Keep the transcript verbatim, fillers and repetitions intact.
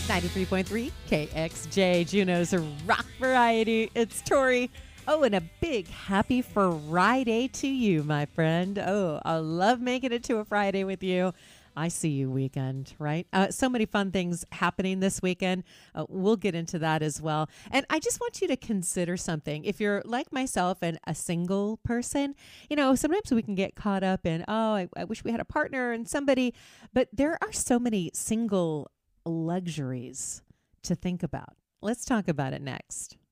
ninety-three point three K X J, Juneau's Rock Variety. It's Tori. Oh, and a big happy Friday to you, my friend. Oh, I love making it to a Friday with you. I see you weekend, right? Uh, so many fun things happening this weekend. Uh, we'll get into that as well. And I just want you to consider something. If you're like myself and a single person, you know, sometimes we can get caught up in, oh, I, I wish we had a partner and somebody. But there are so many single luxuries to think about. Let's talk about it next.